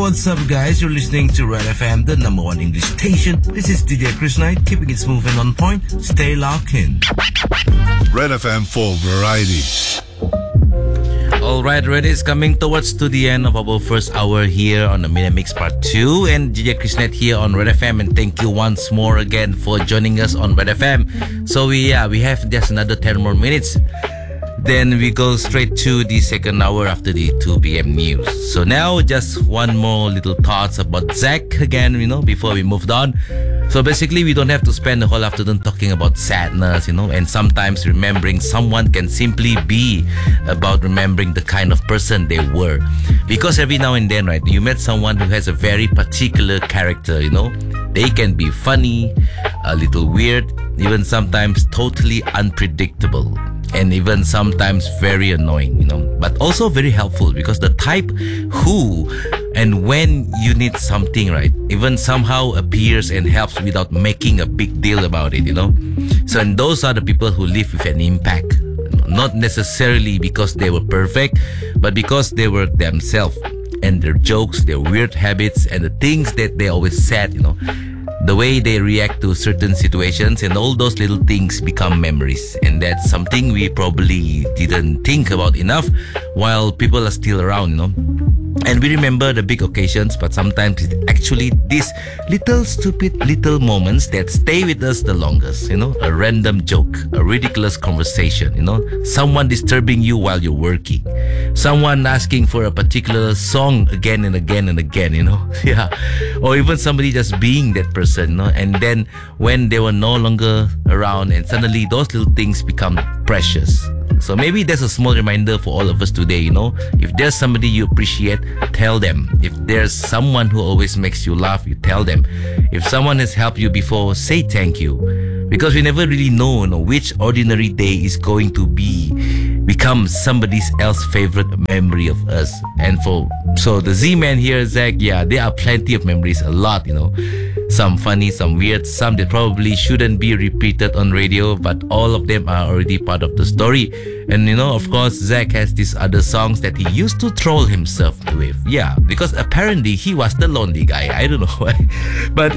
what's up, guys? You're listening to Red FM, the number one English station. This is DJ Chris Knight, keeping it smooth and on point. Stay locked in. Red FM for variety. Alright, Red is coming towards to the end of our first hour here on the Media Mix Part 2. And DJ Chris Knight here on Red FM. And thank you once more again for joining us on Red FM. So we have just another 10 more minutes. Then we go straight to the second hour after the 2 p.m. news. So now just one more little thoughts about Zach again, before we moved on. So basically we don't have to spend the whole afternoon talking about sadness, and sometimes remembering someone can simply be about remembering the kind of person they were. Because every now and then, right, you met someone who has a very particular character, They can be funny, a little weird, even sometimes totally unpredictable. And even sometimes very annoying, but also very helpful because the type who and when you need something, right, even somehow appears and helps without making a big deal about it, So, and those are the people who live with an impact, not necessarily because they were perfect, but because they were themselves and their jokes, their weird habits, and the things that they always said, the way they react to certain situations, and all those little things become memories. And that's something we probably didn't think about enough while people are still around, And we remember the big occasions, but sometimes it's actually these little stupid little moments that stay with us the longest, A random joke, a ridiculous conversation, Someone disturbing you while you're working. Someone asking for a particular song again and again and again, Yeah. Or even somebody just being that person, And then when they were no longer around and suddenly those little things become precious. So maybe that's a small reminder for all of us today, If there's somebody you appreciate, tell them. If there's someone who always makes you laugh, you tell them. If someone has helped you before, say thank you. Because we never really know, which ordinary day is going to become somebody else's favorite memory of us. And so the Z-Man here, Zach, there are plenty of memories, a lot, Some funny, some weird, some that probably shouldn't be repeated on radio, but all of them are already part of the story. And of course, Zach has these other songs that he used to troll himself with. Yeah, because apparently he was the lonely guy. I don't know why. But,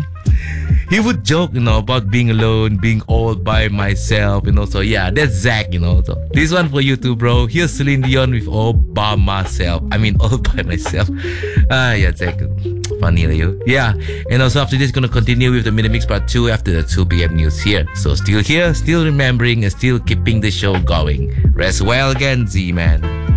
he would joke, about being alone, being all by myself, So yeah, that's Zach, So this one for you too, bro. Here's Celine Dion with All By Myself. All by myself. Yeah, Zach. Funny, you. Yeah. And also after this, going to continue with the Media Mix Part 2 after the 2 p.m. news here. So still here, still remembering, and still keeping the show going. Rest well again, Z-Man.